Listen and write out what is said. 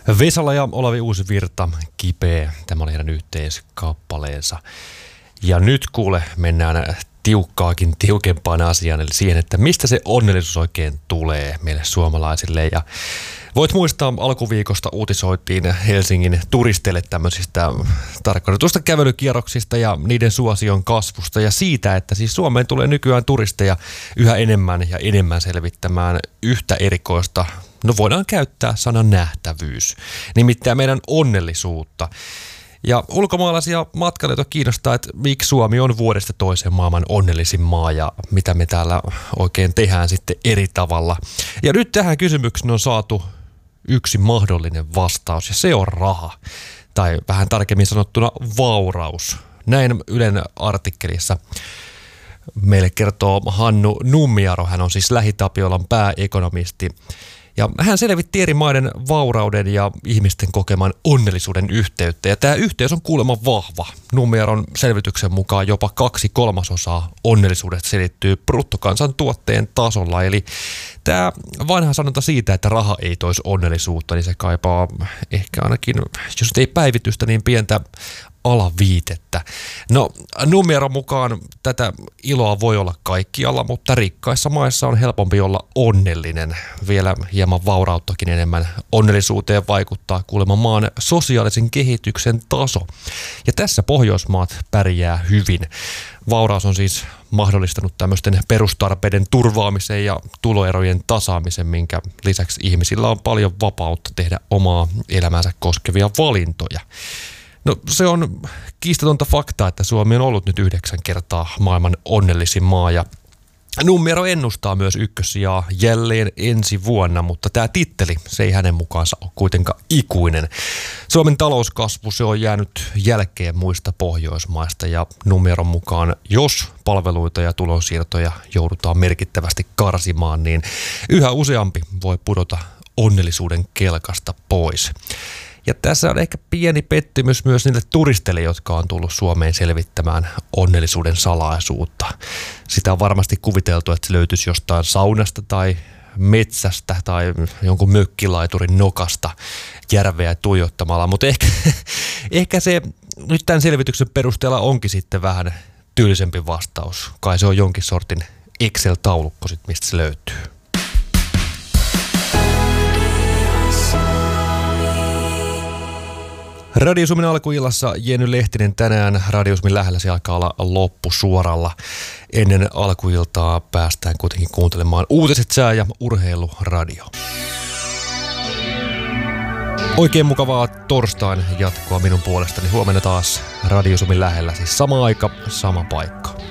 Vesala ja Olavi Uusivirta, Kipeä. Tämä oli heidän yhteiskappaleensa. Ja nyt kuule, mennään tiukkaakin tiukempaan asiaan, eli siihen, että mistä se onnellisuus oikein tulee meille suomalaisille. Ja voit muistaa, alkuviikosta uutisoitiin Helsingin turisteille tämmöisistä tarkoitetusta kävelykierroksista ja niiden suosion kasvusta ja siitä, että siis Suomeen tulee nykyään turisteja yhä enemmän ja enemmän selvittämään yhtä erikoista, no voidaan käyttää sanan nähtävyys, nimittäin meidän onnellisuutta. Ja ulkomaalaisia matkailijoita kiinnostaa, että miksi Suomi on vuodesta toiseen maailman onnellisin maa ja mitä me täällä oikein tehdään sitten eri tavalla. Ja nyt tähän kysymykseen on saatu yksi mahdollinen vastaus ja se on raha. Tai vähän tarkemmin sanottuna vauraus. Näin Ylen artikkelissa meille kertoo Hannu Nummiaro. Hän on siis LähiTapiolan pääekonomisti. Ja hän selvitti eri maiden vaurauden ja ihmisten kokeman onnellisuuden yhteyttä. Ja tämä yhteys on kuulemma vahva. Nummiaron selvityksen mukaan jopa 2/3 onnellisuudesta selittyy bruttokansantuotteen tasolla. Eli tämä vanha sanonta siitä, että raha ei toisi onnellisuutta, niin se kaipaa ehkä ainakin, jos ei päivitystä, niin pientä alaviitettä. No, Nummiaron mukaan tätä iloa voi olla kaikkialla, mutta rikkaissa maissa on helpompi olla onnellinen. Vielä hieman vaurauttakin enemmän onnellisuuteen vaikuttaa kuulemma maan sosiaalisen kehityksen taso. Ja tässä Pohjoismaat pärjää hyvin. Vauraus on siis mahdollistanut tämmöisten perustarpeiden turvaamisen ja tuloerojen tasaamisen, minkä lisäksi ihmisillä on paljon vapautta tehdä omaa elämäänsä koskevia valintoja. No se on kiistatonta faktaa, että Suomi on ollut nyt 9 kertaa maailman onnellisin maa ja Nummiaro ennustaa myös ykkössijaa jälleen ensi vuonna, mutta tämä titteli, se ei hänen mukaansa ole kuitenkaan ikuinen. Suomen talouskasvu, se on jäänyt jälkeen muista Pohjoismaista ja Nummiaron mukaan, jos palveluita ja tulonsiirtoja joudutaan merkittävästi karsimaan, niin yhä useampi voi pudota onnellisuuden kelkasta pois. Ja tässä on ehkä pieni pettymys myös niille turisteille, jotka on tullut Suomeen selvittämään onnellisuuden salaisuutta. Sitä on varmasti kuviteltu, että se löytyisi jostain saunasta tai metsästä tai jonkun mökkilaiturin nokasta järveä tuijottamalla, mutta ehkä se nyt tämän selvityksen perusteella onkin sitten vähän tyylisempi vastaus. Kai se on jonkin sortin Excel-taulukko sit, mistä se löytyy. Radio Suomen alkuillassa Jenny Lehtinen tänään Radio Suomen lähellä, se alkaa olla loppusuoralla. Ennen alkuiltaa päästään kuitenkin kuuntelemaan uutiset, sää ja urheiluradio. Oikein mukavaa torstain jatkoa minun puolestani. Huomenna taas Radio Suomen lähellä, siis sama aika, sama paikka.